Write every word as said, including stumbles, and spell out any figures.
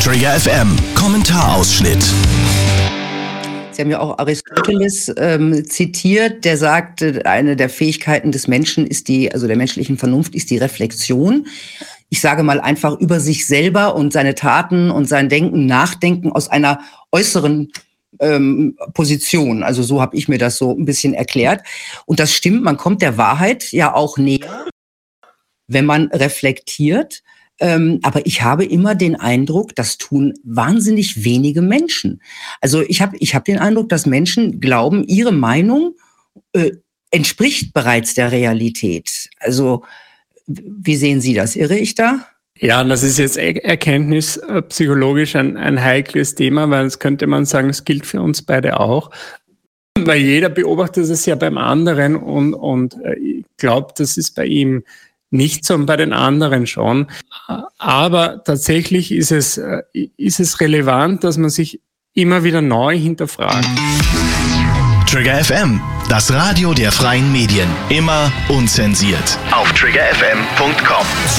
Trigger F M, Kommentarausschnitt. Sie haben ja auch Aristoteles ähm, zitiert, der sagte, eine der Fähigkeiten des Menschen ist die, also der menschlichen Vernunft ist die Reflexion. Ich sage mal einfach über sich selber und seine Taten und sein Denken nachdenken aus einer äußeren ähm, Position. Also so habe ich mir das so ein bisschen erklärt. Und das stimmt, man kommt der Wahrheit ja auch näher, wenn man reflektiert. Ähm, aber ich habe immer den Eindruck, das tun wahnsinnig wenige Menschen. Also ich habe ich hab den Eindruck, dass Menschen glauben, ihre Meinung äh, entspricht bereits der Realität. Also wie sehen Sie das? Irre ich da? Ja, und das ist jetzt erkenntnispsychologisch ein, ein heikles Thema, weil das könnte man sagen, es gilt für uns beide auch. Weil jeder beobachtet es ja beim anderen und, und äh, glaubt, das ist bei ihm nicht so und bei den anderen schon. Aber tatsächlich ist es, ist es relevant, dass man sich immer wieder neu hinterfragt. Trigger F M, das Radio der freien Medien. Immer unzensiert. Auf trigger f m punkt com.